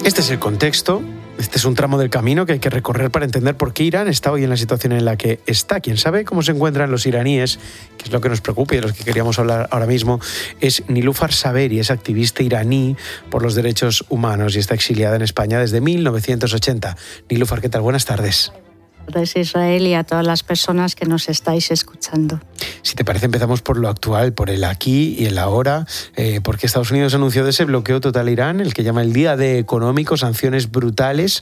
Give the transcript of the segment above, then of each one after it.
Este es el contexto, este es un tramo del camino que hay que recorrer para entender por qué Irán está hoy en la situación en la que está. Quien sabe cómo se encuentran los iraníes, que es lo que nos preocupa y de los que queríamos hablar ahora mismo, es Nilüfar Saberi, es activista iraní por los derechos humanos y está exiliada en España desde 1980. Nilüfar, ¿qué tal? Buenas tardes. Buenas tardes, Israel, y a todas las personas que nos estáis escuchando. Si te parece, empezamos por lo actual, por el aquí y el ahora, porque Estados Unidos anunció de ese bloqueo total a Irán, el que llama el Día D económico, sanciones brutales.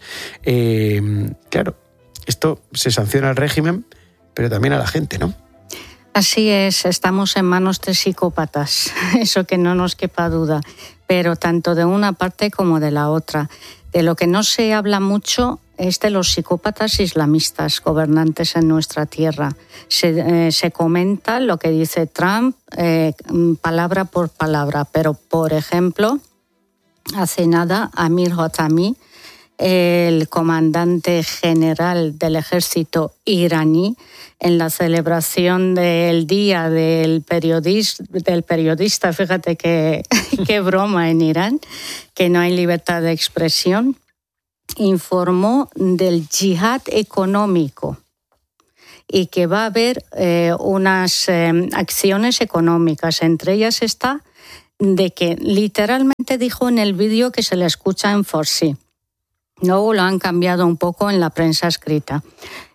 Claro, esto se sanciona al régimen, pero también a la gente, ¿no? Así es, estamos en manos de psicópatas, eso que no nos quepa duda, pero tanto de una parte como de la otra. De lo que no se habla mucho es de los psicópatas islamistas gobernantes en nuestra tierra. Se comenta lo que dice Trump palabra por palabra, pero por ejemplo, hace nada Amir Hatami, el comandante general del ejército iraní, en la celebración del Día del Periodista, fíjate qué broma en Irán, que no hay libertad de expresión, informó del yihad económico y que va a haber unas acciones económicas. Entre ellas está de que literalmente dijo en el vídeo que se le escucha en farsi. Luego lo han cambiado un poco en la prensa escrita.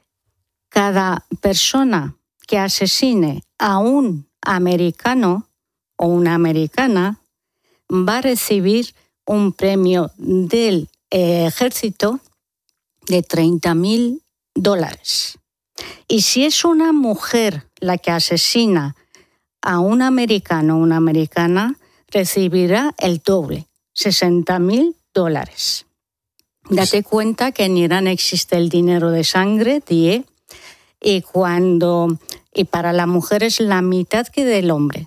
Cada persona que asesine a un americano o una americana va a recibir un premio del ejército de $30,000. Y si es una mujer la que asesina a un americano o una americana, recibirá el doble, $60,000. Date cuenta que en Irán existe el dinero de sangre, DIE, y para la mujer es la mitad que del hombre.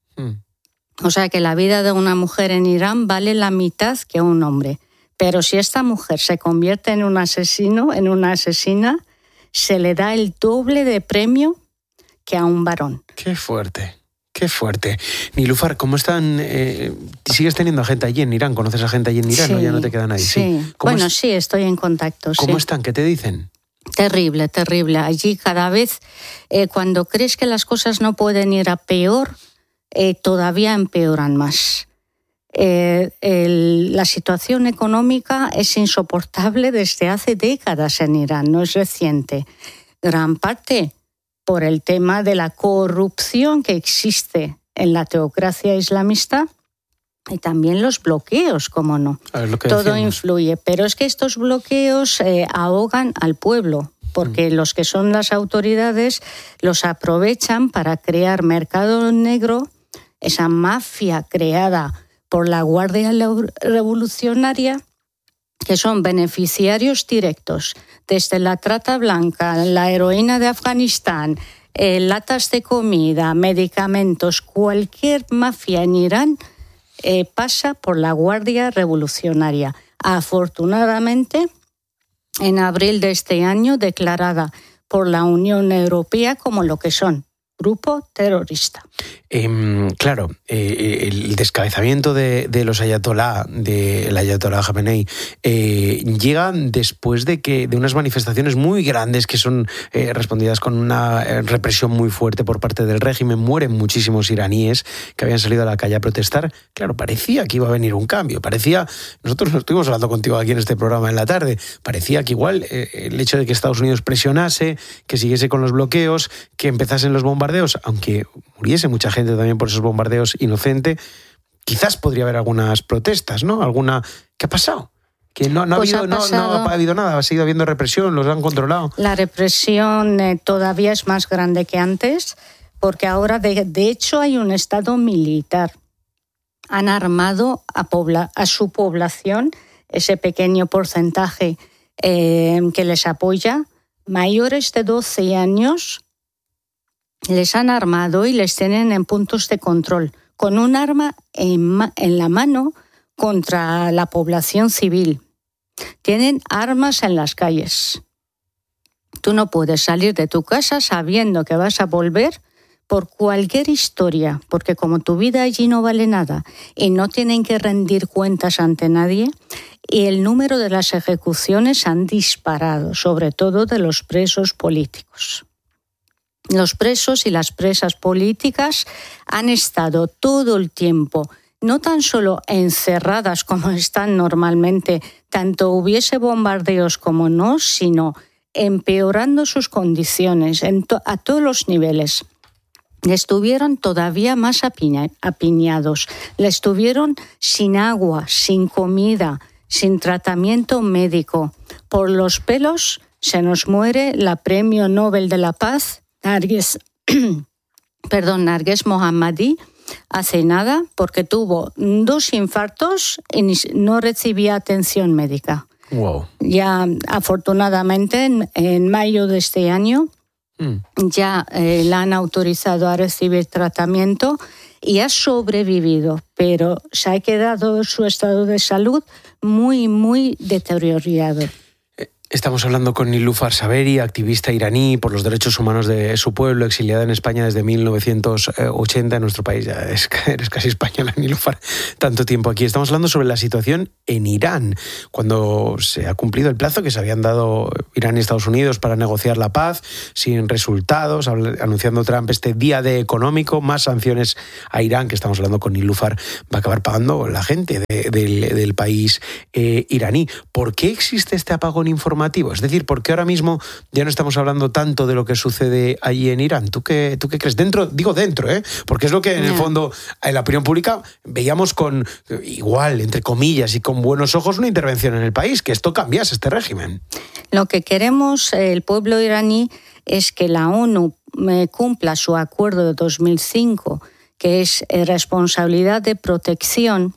O sea que la vida de una mujer en Irán vale la mitad que un hombre. Pero si esta mujer se convierte en un asesino, en una asesina, se le da el doble de premio que a un varón. Qué fuerte. Qué fuerte. Nilüfar, ¿cómo están? ¿Sigues teniendo gente allí en Irán? ¿Conoces a gente allí en Irán? Sí, ¿O ya no te queda nadie? Sí. Bueno, sí, estoy en contacto. ¿Cómo están? ¿Qué te dicen? Terrible, terrible. Allí cada vez, cuando crees que las cosas no pueden ir a peor, todavía empeoran más. La situación económica es insoportable desde hace décadas en Irán, no es reciente. Gran parte por el tema de la corrupción que existe en la teocracia islamista y también los bloqueos, cómo no. Todo influye, pero es que estos bloqueos ahogan al pueblo, porque los que son las autoridades los aprovechan para crear mercado negro, esa mafia creada por la Guardia Revolucionaria, que son beneficiarios directos, desde la trata blanca, la heroína de Afganistán, latas de comida, medicamentos, cualquier mafia en Irán pasa por la Guardia Revolucionaria. Afortunadamente, en abril de este año, declarada por la Unión Europea como lo que son, grupo terrorista. Claro, el descabezamiento de los ayatolá, del ayatolá Jamenei, llega después de unas manifestaciones muy grandes que son respondidas con una represión muy fuerte por parte del régimen. Mueren muchísimos iraníes que habían salido a la calle a protestar. Claro, parecía que iba a venir un cambio. Nosotros lo estuvimos hablando contigo aquí en este programa en la tarde, parecía que igual el hecho de que Estados Unidos presionase, que siguiese con los bloqueos, que empezasen los bombardeos, aunque muriese mucha gente también por esos bombardeos inocente, quizás podría haber algunas protestas, ¿no? ¿Qué ha pasado? Que no ha habido nada, ha seguido habiendo represión, los han controlado. La represión todavía es más grande que antes, porque ahora de hecho hay un estado militar. Han armado a su población, ese pequeño porcentaje que les apoya, mayores de 12 años, les han armado y les tienen en puntos de control, con un arma en la mano contra la población civil. Tienen armas en las calles. Tú no puedes salir de tu casa sabiendo que vas a volver por cualquier historia, porque como tu vida allí no vale nada y no tienen que rendir cuentas ante nadie, y el número de las ejecuciones han disparado, sobre todo de los presos políticos. Los presos y las presas políticas han estado todo el tiempo no tan solo encerradas como están normalmente, tanto hubiese bombardeos como no, sino empeorando sus condiciones a todos los niveles. Estuvieron todavía más apiñados, estuvieron sin agua, sin comida, sin tratamiento médico. Por los pelos se nos muere la Premio Nobel de la Paz, Narges Mohammadi, hace nada, porque tuvo 2 infartos y no recibía atención médica. Wow. Ya, afortunadamente, en mayo de este año, ya la han autorizado a recibir tratamiento y ha sobrevivido, pero se ha quedado su estado de salud muy, muy deteriorado. Estamos hablando con Nilüfar Saberi, activista iraní por los derechos humanos de su pueblo, exiliada en España desde 1980 en nuestro país. Ya eres casi española, Nilüfar, tanto tiempo aquí. Estamos hablando sobre la situación en Irán, cuando se ha cumplido el plazo que se habían dado Irán y Estados Unidos para negociar la paz, sin resultados, anunciando Trump este día D económico, más sanciones a Irán, que estamos hablando con Nilüfar, va a acabar pagando la gente del país iraní. ¿Por qué existe este apagón informativo? Es decir, ¿por qué ahora mismo ya no estamos hablando tanto de lo que sucede allí en Irán? ¿Tú qué crees? Dentro, porque es lo que en el fondo en la opinión pública veíamos con igual, entre comillas, y con buenos ojos una intervención en el país, que esto cambiase este régimen. Lo que queremos el pueblo iraní es que la ONU cumpla su acuerdo de 2005, que es responsabilidad de protección,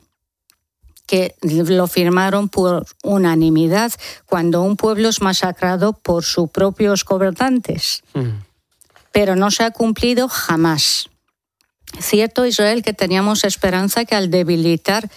que lo firmaron por unanimidad cuando un pueblo es masacrado por sus propios gobernantes. Pero no se ha cumplido jamás. Cierto, Israel, que teníamos esperanza que al debilitar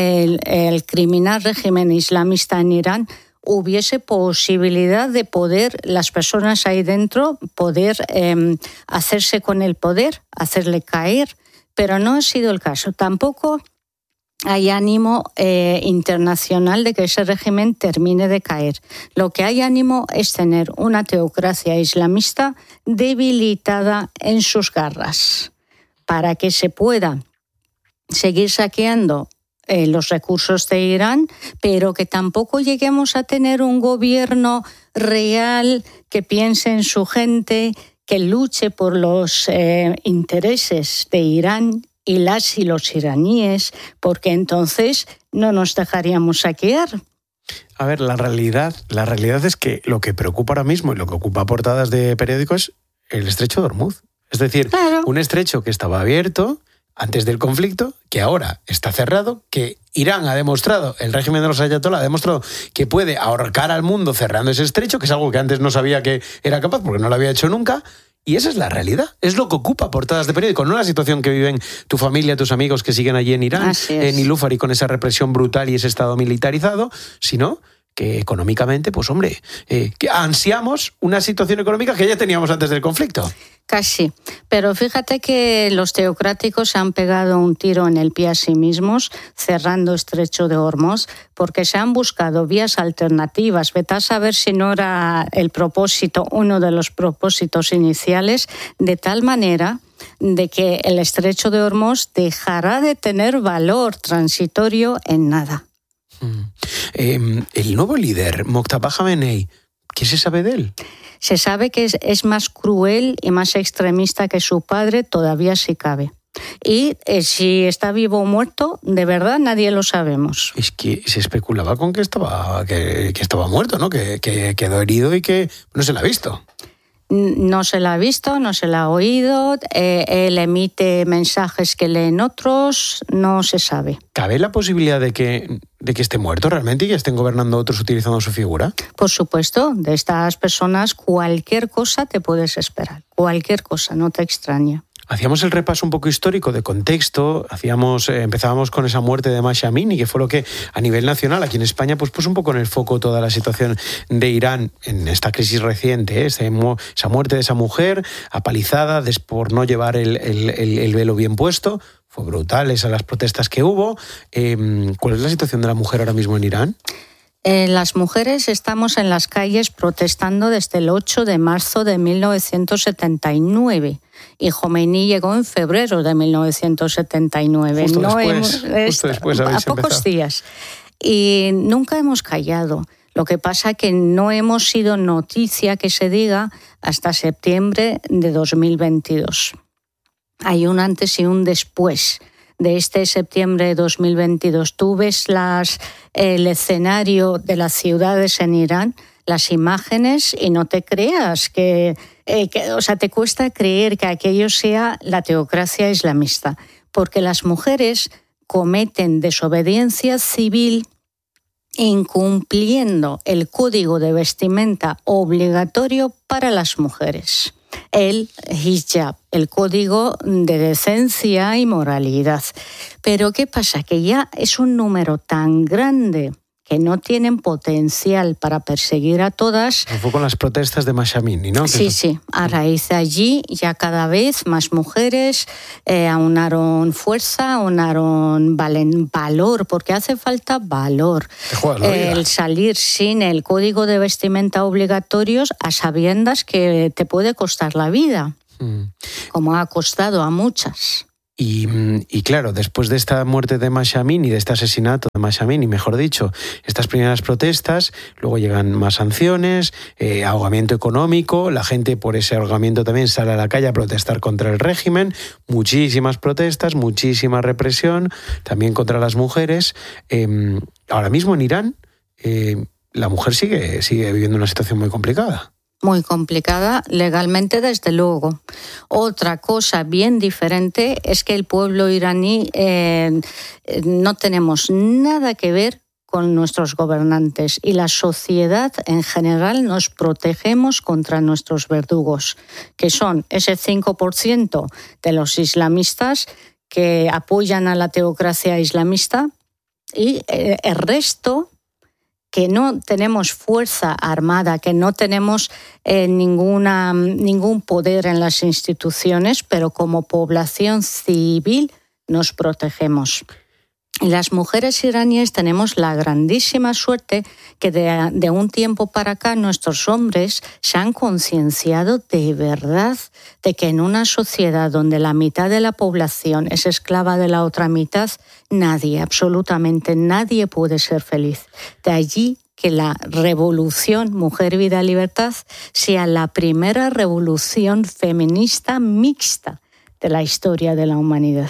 el criminal régimen islamista en Irán hubiese posibilidad de poder, las personas ahí dentro, poder hacerse con el poder, hacerle caer, pero no ha sido el caso. Tampoco hay ánimo internacional de que ese régimen termine de caer. Lo que hay ánimo es tener una teocracia islamista debilitada en sus garras para que se pueda seguir saqueando los recursos de Irán, pero que tampoco lleguemos a tener un gobierno real que piense en su gente, que luche por los intereses de Irán y los iraníes, porque entonces no nos dejaríamos saquear. A ver, la realidad es que lo que preocupa ahora mismo y lo que ocupa portadas de periódicos es el estrecho de Hormuz. Es decir, claro, un estrecho que estaba abierto antes del conflicto, que ahora está cerrado, que Irán ha demostrado, el régimen de los ayatolá ha demostrado que puede ahorcar al mundo cerrando ese estrecho, que es algo que antes no sabía que era capaz porque no lo había hecho nunca. Y esa es la realidad, es lo que ocupa portadas de periódicos, no la situación que viven tu familia, tus amigos que siguen allí en Irán, en Nilüfar, y con esa represión brutal y ese estado militarizado, sino que económicamente, pues hombre, que ansiamos una situación económica que ya teníamos antes del conflicto. Casi, pero fíjate que los teocráticos se han pegado un tiro en el pie a sí mismos cerrando estrecho de Hormuz, porque se han buscado vías alternativas. Vete a saber si no era el propósito, uno de los propósitos iniciales, de tal manera de que el estrecho de Hormuz dejará de tener valor transitorio en nada. El nuevo líder, Mojtaba Khamenei, ¿qué se sabe de él? Se sabe que es más cruel y más extremista que su padre, todavía si cabe. Y si está vivo o muerto, de verdad nadie lo sabemos. Es que se especulaba con que estaba muerto, ¿no? Que quedó herido y que no se la ha visto. No se la ha visto, no se la ha oído, él emite mensajes que leen otros, no se sabe. ¿Cabe la posibilidad de que esté muerto realmente y que estén gobernando otros utilizando su figura? Por supuesto, de estas personas cualquier cosa te puedes esperar, cualquier cosa, no te extraña. Hacíamos el repaso un poco histórico de contexto, empezábamos con esa muerte de Mahsa Amini, que fue lo que a nivel nacional, aquí en España, pues puso un poco en el foco toda la situación de Irán en esta crisis reciente, esa muerte de esa mujer apalizada por no llevar el velo bien puesto. Fue brutal esas las protestas que hubo. ¿Cuál es la situación de la mujer ahora mismo en Irán? Las mujeres estamos en las calles protestando desde el 8 de marzo de 1979 y Jomeini llegó en febrero de 1979. Justo después a pocos días. Y nunca hemos callado. Lo que pasa que no hemos sido noticia que se diga hasta septiembre de 2022. Hay un antes y un después de este septiembre de 2022. Tú ves el escenario de las ciudades en Irán, las imágenes, y no te creas que te cuesta creer que aquello sea la teocracia islamista, porque las mujeres cometen desobediencia civil incumpliendo el código de vestimenta obligatorio para las mujeres, el hijab, el código de decencia y moralidad. Pero ¿qué pasa? Que ya es un número tan grande que no tienen potencial para perseguir a todas. Fue con las protestas de Mahsa Amini, ¿no? Sí. A raíz de allí ya cada vez más mujeres aunaron fuerza, aunaron valor, porque hace falta valor. El salir sin el código de vestimenta obligatorios a sabiendas que te puede costar la vida, como ha costado a muchas. Y claro, después de esta muerte de Mahsa Amini, de este asesinato de Mahsa Amini, mejor dicho, estas primeras protestas, luego llegan más sanciones, ahogamiento económico, la gente por ese ahogamiento también sale a la calle a protestar contra el régimen, muchísimas protestas, muchísima represión, también contra las mujeres. Ahora mismo en Irán, la mujer sigue viviendo una situación muy complicada. Muy complicada legalmente, desde luego. Otra cosa bien diferente es que el pueblo iraní no tenemos nada que ver con nuestros gobernantes y la sociedad en general nos protegemos contra nuestros verdugos, que son ese 5% de los islamistas que apoyan a la teocracia islamista y el resto, que no tenemos fuerza armada, que no tenemos ningún poder en las instituciones, pero como población civil nos protegemos. Y las mujeres iraníes tenemos la grandísima suerte que de un tiempo para acá nuestros hombres se han concienciado de verdad de que en una sociedad donde la mitad de la población es esclava de la otra mitad, nadie, absolutamente nadie puede ser feliz. De allí que la revolución Mujer, Vida, Libertad sea la primera revolución feminista mixta de la historia de la humanidad.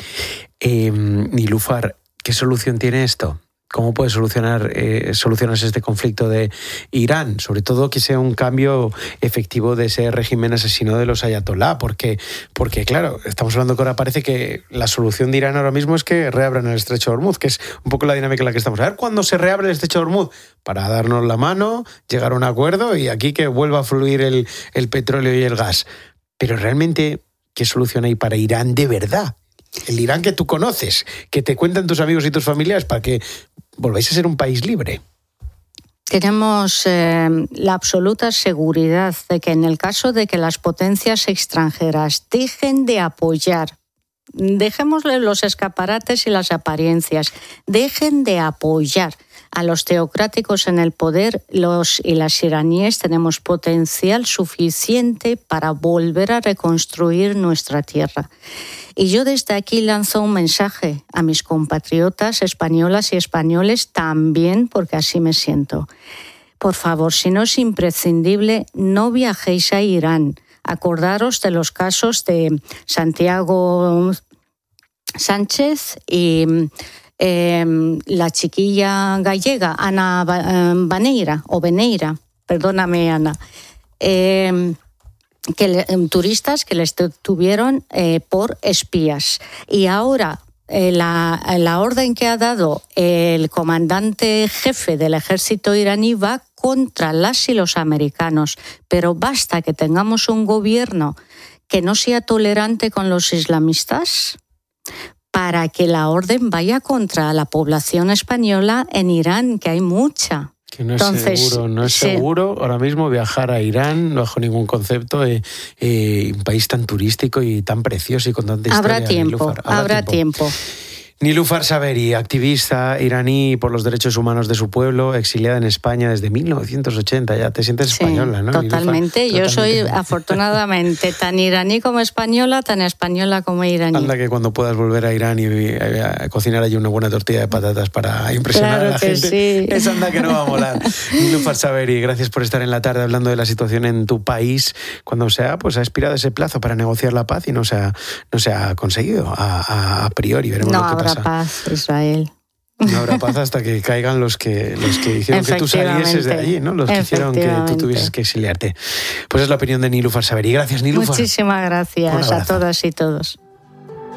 Nilúfar, ¿qué solución tiene esto? ¿Cómo puede solucionarse este conflicto de Irán? Sobre todo que sea un cambio efectivo de ese régimen asesino de los ayatolá, porque claro, estamos hablando que ahora parece que la solución de Irán ahora mismo es que reabran el estrecho de Hormuz, que es un poco la dinámica en la que estamos. A ver cuándo se reabre el estrecho de Hormuz, para darnos la mano, llegar a un acuerdo y aquí que vuelva a fluir el petróleo y el gas. Pero realmente, ¿qué solución hay para Irán de verdad? El Irán que tú conoces, que te cuentan tus amigos y tus familiares para que volváis a ser un país libre. Tenemos la absoluta seguridad de que en el caso de que las potencias extranjeras dejen de apoyar, dejémosle los escaparates y las apariencias, dejen de apoyar a los teocráticos en el poder, los y las iraníes tenemos potencial suficiente para volver a reconstruir nuestra tierra. Y yo desde aquí lanzo un mensaje a mis compatriotas españolas y españoles también, porque así me siento. Por favor, si no es imprescindible, no viajéis a Irán. Acordaros de los casos de Santiago Sánchez y la chiquilla gallega, Ana Beneira, perdóname, Ana, turistas que les detuvieron por espías. Y ahora la orden que ha dado el comandante jefe del ejército iraní va contra las y los americanos. Pero basta que tengamos un gobierno que no sea tolerante con los islamistas para que la orden vaya contra la población española en Irán, que hay mucha. Que no es seguro ahora mismo viajar a Irán bajo ningún concepto, un país tan turístico y tan precioso y con tanta historia. Habrá tiempo. Nilüfer Saberi, activista iraní por los derechos humanos de su pueblo, exiliada en España desde 1980. Ya te sientes española, ¿no? Totalmente. Nilüfer, yo soy afortunadamente tan iraní como española como iraní. Anda que cuando puedas volver a Irán y a cocinar allí una buena tortilla de patatas para impresionar a la gente. Sí. Esa anda que no va a molar. Nilüfer Saberi, gracias por estar en la tarde hablando de la situación en tu país cuando ha expirado ese plazo para negociar la paz y no se ha conseguido a priori. Veremos lo que pasa. No habrá paz, Israel. No habrá paz hasta que caigan los que hicieron que tú salieses de allí, ¿no? Los que hicieron que tú tuvieses que exiliarte. Pues es la opinión de Nilüfer Saberi. Gracias, Nilüfer. Muchísimas gracias a todas y todos.